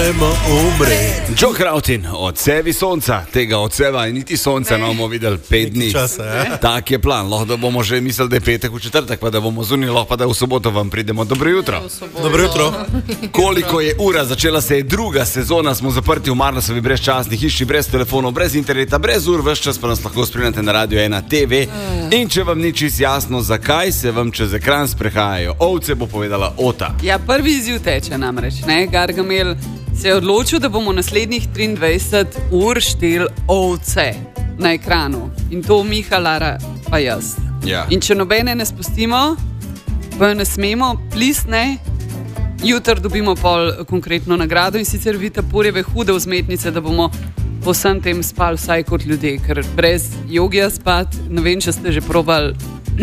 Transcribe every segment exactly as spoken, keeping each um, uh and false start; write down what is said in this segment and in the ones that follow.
Joe Krautin, odsevi sonca, tega odseva in niti sonca ne bomo videli pet dni. Tak je plan, lahko da bomo že mislili, da je petek v četrtek, pa da bomo zunili, lahko pa da v soboto vam pridemo. Dobro jutro. Dobro jutro. Koliko je ura, začela se je druga sezona, smo zaprti v Marnosovi brezčasni hiši, brez telefonov, brez interneta, brez ur, ves čas pa nas lahko spremljate na Radio ena te ve. In če vam ni čisto jasno, zakaj se vam čez ekran sprehajajo ovce, bo povedala Ota. Ja, prvi izziv teče namreč, ne, Gargamel se je odločil, da bomo naslednjih triindvajset ur štel ovce na ekranu. In to Miha, Lara pa jaz. Ja. In če nobene ne spustimo, pa ne smemo, plis ne, jutr dobimo pol konkretno nagrado in sicer Vita Purjeve hude vzmetnice, da bomo po vsem tem spali vsaj kot ljudje, ker brez jogija spat, ne vem, če ste že probali,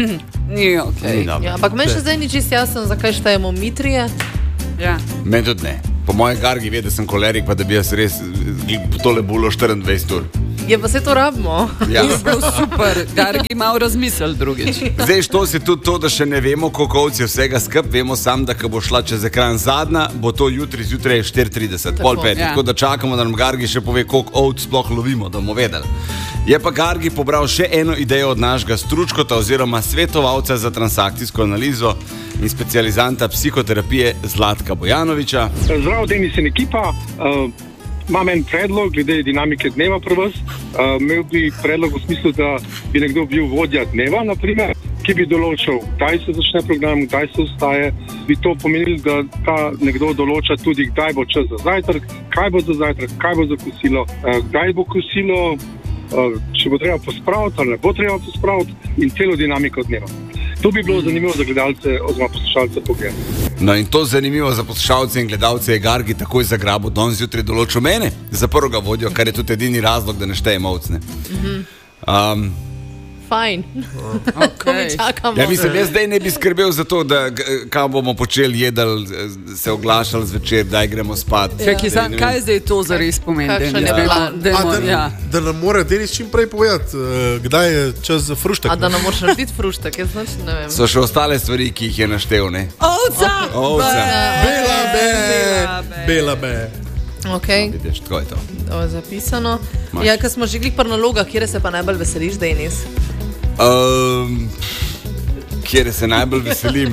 ni okej. Okay. Ja, ampak meni še zdaj ni čisto jasno, zakaj štejemo mitrije. Ja. Meni tudi ne. Po mojem Gargi ve, da sem kolerik, pa da bi jaz res tole bulo štiriindvajset ur. Je pa se to rabimo. Ja. Je bilo super, Gargi malo razmisel drugič. Zdaj, što si tudi to, da še ne vemo, koliko ovc je vsega skup, vemo sam, da ko bo šla čez ekran zadnja, bo to jutri zjutraj štiri trideset, pol pet. Ja. Tako da čakamo, da nam Gargi še pove, koliko ovc sploh lovimo, da bomo vedeli. Je pa Gargi pobral še eno idejo od našega stručkota oziroma svetovalca za transakcijsko analizo in specializanta psihoterapije Zlatka Bojanoviča. Zdravo, Denis in ekipa. Uh, imam en predlog glede dinamike dneva pri vas. Uh, imel bi predlog v smislu, da bi nekdo bil vodja dneva, naprimer, ki bi določal, kdaj se začne program, kdaj se vstaje. Bi to pomenilo, da ta nekdo določa tudi, kdaj bo čas za zajtrk, kaj bo za zajtrk, kaj bo za kosilo, uh, kdaj bo kosilo, uh, če bo treba pospraviti ali ne bo treba pospraviti in celo dinamiko dneva. To bi bilo zanimivo za gledalce oziroma poslušalce pogledati. No in to zanimivo za poslušalce in gledalce je Gargi takoj zagrabil, da on zjutraj določil mene za prvega vodjo, kar je tudi edini razlog, da ne štejem ovcne. Um, Fajn. Okay. Ko mi čakamo. ja, mislim, jaz zdaj ne bi skrbel za to, da kam bomo počeli jedel, se oglašali zvečer, daj gremo spat. Ja. Čaki, sam, kaj zdaj to zares pomeni? Kakšen je Da, plan? da, A, da, da, ja. da nam mora Denis čim prej povedati, uh, kdaj je čas za fruštek. A da nam moraš narediti fruštek, jaz nič ne vem. So še ostale stvari, ki jih je naštel, ne? Ovca! Ovca. Bela be, Bela be. bela be. Okay. Vidiš, tako je to. To je zapisano. Maš. Ja, ker smo že glih pri nalogah, kjer se pa najbolj veseliš, Denis? Um, kjer se najbolj veselim,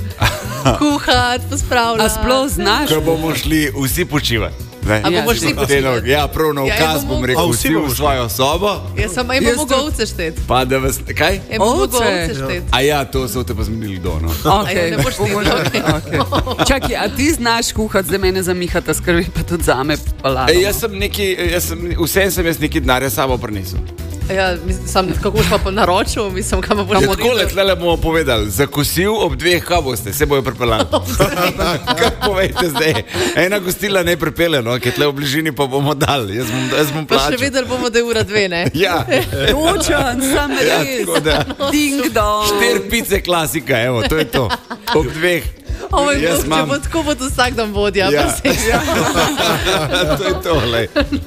Kuhat, pospravljati. A sploh znaš? ko bomo šli vsi počivati. A Ja, bomo šli sigurno. počivati? Ja, prav na Ja, ukaz in bom bomo- rekel, A, vsi vsi v bomo šli. svojo sobo, Ja, samo Jaz imamo to- govce štet. pa da vas, kaj? Imamo Ovce. govce štet. A ja, to so te pa zmenili kdo, no. Aj, Okay. ne boš ti, okej. Okay. Čakaj, a ti znaš kuhati, za mene za Mihata skrbi, pa tudi zame palado. E, jaz sem neki, jaz sem, vsem sem jaz neki denarja sabo prinesel. Ja, mislim, sam kako boš pa po naročil, mislim, kam boš Ja, model. tako letlele bomo povedali, za kosil ob dveh, kaj boste, se bojo pripeljali. Kaj povejte zdaj? Ena gostila ne pripelje, no, ki tle v bližini pa bomo dali, jaz bom, jaz bom Pa še plačal. videli bomo, da je ura dve, ne? Ja, Točen, sam ja, res. tako da. Ding dong. Štir pice klasika, evo, to je to. Ob dveh. Ovo je Jaz bog, če imam- bo tako, bo to vsak dan vodja. Ja. Pa se, ja. To je to, lej.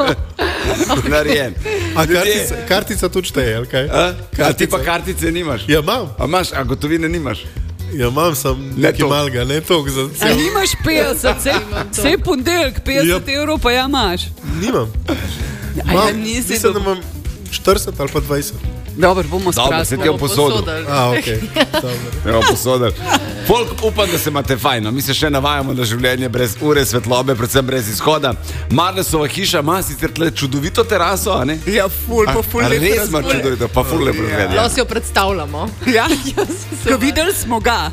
Narejen. A Ljudje- kartica, kartica tudi šteje, ali kaj? A? A ti pa kartice nimaš? Ja, imam. A imaš, a gotovine nimaš? Ja, imam sem Ne nekaj toliko. malega, ne toliko za A cel. nimaš petdeset, vse, vse ponedeljek, petdeset Ja. evrov pa ja imaš. Nimam. A ja Imam, nisi mislim, da dobil. imam štirideset ali pa dvajset. Dobro, bomo Dobro, se ti je sprasili. posodil. A, okej. Dobro. Evo, posodil. Folk, upam, da se imate fajn. No. Mi se še navajamo na življenje brez ure svetlobe, predvsem brez izhoda. Marnesova hiša ima sicer tle čudovito teraso, a ne? Ja, ful, pa ful A lep res ima razplet. čudovito, pa ful lepo razgled. Lahko si jo predstavljamo. Ja, ko videli smo ga.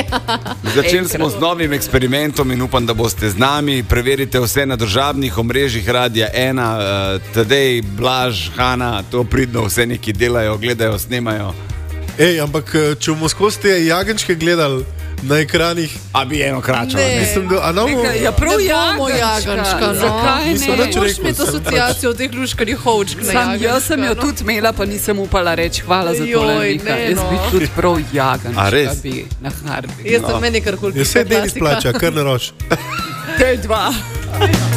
Začeli smo z novim eksperimentom in upam, da boste z nami. Preverite vse na družabnih omrežjih Radia ena, uh, Tadej, Blaž, Hana, to pridno vse neki delajo, gledajo, snemajo. Ej, ampak eh, če bomo skozi te jagenčke gledali na ekranih, A bi eno kračo. Ne. Ne. mislim, da a ne bomo... Nekaj, ja, prav Ne bomo jagančka. jagančka, no. Zakaj Nisem ne? nič Moš rekel, imeti sem asociacijo od teh luškarih hovčk na Sam, jagančka. jaz sem jo no. tudi imela, pa nisem upala reči hvala za to. Joj, ne, Jaz bi no. tudi prav jagančka. A res? Bi na harbi. Jaz sem meni kar kul. Ja, vse Denis plača, kar ne roč. Te dva.